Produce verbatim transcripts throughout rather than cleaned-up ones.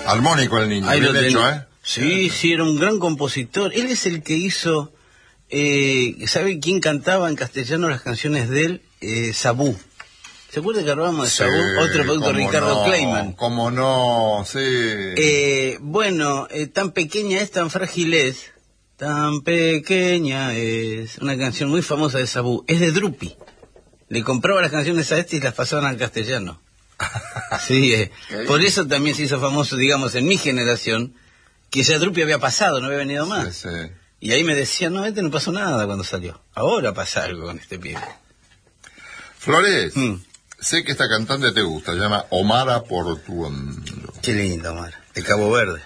Armónico el niño, bien hecho, ¿eh? Sí, sí, era un gran compositor. Él es el que hizo, eh, ¿sabe quién cantaba en castellano las canciones de él? Eh, Sabú. ¿Se acuerda que hablábamos de Sí, Sabú? Otro producto, Ricardo no, Kleiman. Cómo no, sí. Eh, bueno, eh, tan pequeña es, tan frágil es, tan pequeña es, una canción muy famosa de Sabú. Es de Drupi. Le compraba las canciones a este y las pasaban al castellano. Sí, eh, por eso también se hizo famoso, digamos, en mi generación, que ya Drupi había pasado, no había venido más. Sí, sí. Y ahí me decían, no, este no pasó nada cuando salió. Ahora pasa algo con este pibe. Flores, mm. sé que esta cantante te gusta, se llama Omara Portuondo. Qué linda, Omara, de Cabo Verde.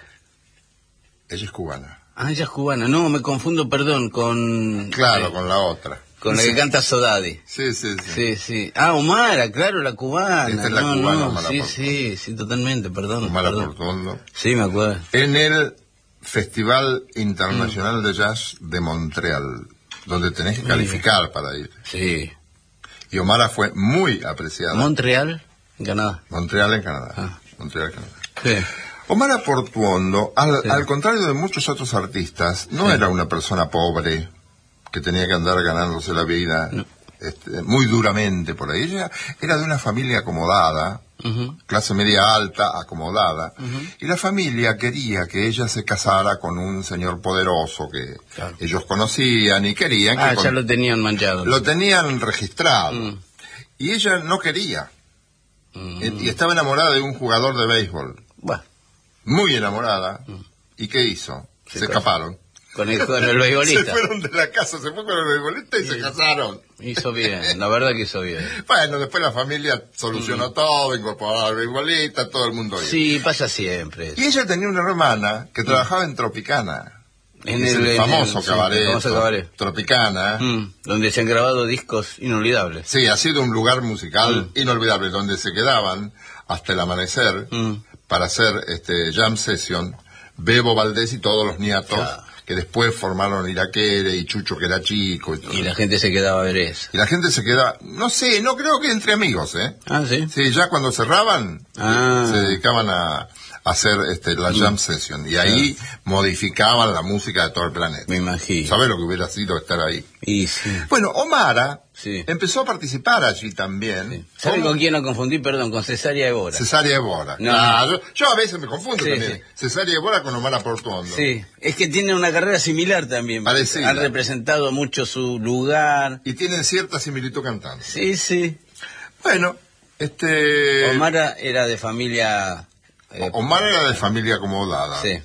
Ella es cubana. Ah, ella es cubana. No, me confundo, perdón, con... Claro, eh, con la otra. Con la que canta Sodadi. Sí, sí, sí. Sí, sí. Ah, Omara, claro, la cubana. Esta es la no, cubana, no, Omara sí, Portuondo. sí, sí, totalmente, perdón. Omara perdón. Portuondo. Sí, me acuerdo. En el Festival Internacional mm. de Jazz de Montreal, donde tenés que calificar sí. para ir. Sí. Y Omara fue muy apreciada. ¿Montreal? En Canadá. Montreal, en Canadá. Ah. Montreal, Canadá. Sí. Omara Portuondo, al, sí. al contrario de muchos otros artistas, no sí. era una persona pobre que tenía que andar ganándose la vida no. este, muy duramente por ahí. Ella era de una familia acomodada, uh-huh. clase media alta, acomodada, uh-huh. y la familia quería que ella se casara con un señor poderoso que claro. ellos conocían y querían ah, que... ya con... lo tenían manchado. Lo tenían registrado. Uh-huh. Y ella no quería. Uh-huh. Y estaba enamorada de un jugador de béisbol. Bueno. Muy enamorada. Uh-huh. ¿Y qué hizo? Se, se escaparon. Con el, con el beisbolista. Se fueron de la casa, se fue con el beisbolista y sí. se casaron. Hizo bien, la verdad que hizo bien. Bueno, después la familia solucionó mm. todo, incorporó al beisbolista, todo el mundo. Sí, iba. Pasa siempre. Y ella tenía una hermana que mm. trabajaba en Tropicana. En el, el, famoso, el, cabaret, sí, el famoso cabaret. Tropicana. Mm. Donde se han grabado discos inolvidables. Sí, ha sido un lugar musical mm. inolvidable, donde se quedaban hasta el amanecer mm. para hacer este jam session, Bebo Valdés y todos los niatos. Claro. Que después formaron Iraquere y Chucho, que era chico. Y, todo. Y la gente se quedaba a ver eso. Y la gente se quedaba, no sé, no creo que entre amigos, ¿eh? Ah, ¿sí? Sí, ya cuando cerraban, ah. se dedicaban a, a hacer este, la jam session. Y ahí claro. modificaban la música de todo el planeta. Me imagino. ¿Sabes lo que hubiera sido estar ahí? Y sí. Bueno, Omara sí. empezó a participar allí también. Sí. ¿Sabe con quién no confundí? Perdón, con Cesárea Évora. Cesárea Évora. No, claro. no. Yo, yo a veces me confundo sí, también. Sí. Cesárea Évora con Omara Portuondo. Sí, es que tienen una carrera similar también. Parecida. Han representado mucho su lugar. Y tienen cierta similitud cantando. Sí, sí. Bueno, este... Omara era de familia... Eh, Omara era de familia acomodada. Sí.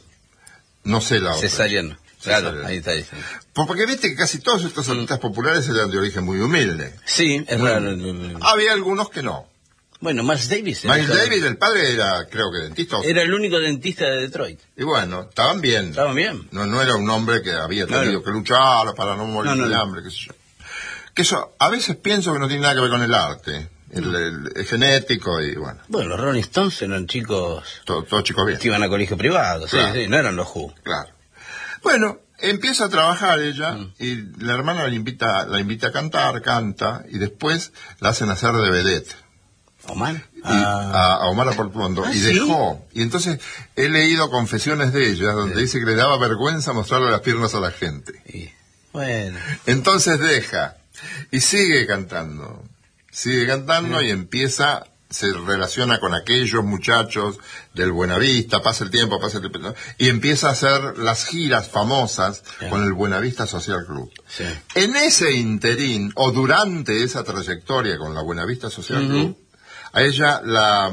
No sé la otra. Cesariano. Claro, Cesariano. Ahí está diciendo. Porque viste que casi todos estos artistas mm. populares eran de origen muy humilde. Sí, es muy raro. Había algunos que no. Bueno, Miles Davis. Miles Davis, el padre era, creo que dentista. Era el único dentista de Detroit. Y bueno, estaban bien. Estaban bien. No, no era un hombre que había tenido no, no. que luchar para no morir no, no, de hambre, qué sé yo. Que eso, a veces pienso que no tiene nada que ver con el arte. El, el, el genético y bueno. Bueno, los Rolling Stones eran chicos... Todos todo chicos bien. Que iban a colegio privado, claro. sí, sí, no eran los Who. Claro. Bueno, empieza a trabajar ella mm. y la hermana la invita, la invita a cantar, canta y después la hacen hacer de vedette. ¿Omar? Y, ah. a, a Omara Portuondo. ¿Ah, y sí? dejó. Y entonces he leído confesiones de ella donde sí. dice que le daba vergüenza mostrarle las piernas a la gente. Sí. Bueno. Entonces deja y sigue cantando. Sigue cantando sí. y empieza, se relaciona con aquellos muchachos del Buenavista, pasa el tiempo, pasa el tiempo, y empieza a hacer las giras famosas sí. con el Buenavista Social Club. Sí. En ese interín, o durante esa trayectoria con la Buenavista Social uh-huh. Club, a ella la,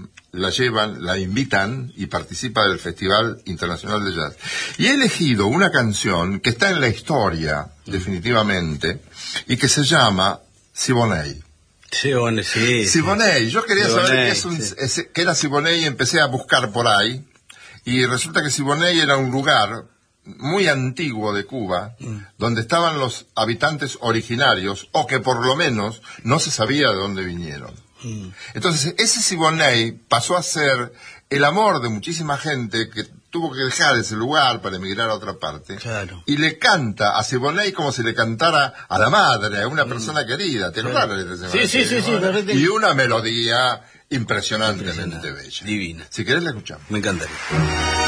la llevan, la invitan y participa del Festival Internacional de Jazz. Y he elegido una canción que está en la historia, uh-huh. definitivamente, y que se llama Siboney. Siboney, sí. Siboney, yo quería Siboney, saber qué, es un, sí. es, qué era Siboney y empecé a buscar por ahí. Y resulta que Siboney era un lugar muy antiguo de Cuba, mm. donde estaban los habitantes originarios, o que por lo menos no se sabía de dónde vinieron. Mm. Entonces, ese Siboney pasó a ser el amor de muchísima gente que tuvo que dejar ese lugar para emigrar a otra parte. Claro. Y le canta a Siboney como si le cantara a la madre, a una persona mm. querida. ¿Te claro. acuerdas? Sí, sí, sí, sí, sí. Y una melodía impresionantemente Impresionante. bella. Divina. Si querés la escuchamos. Me encantaría.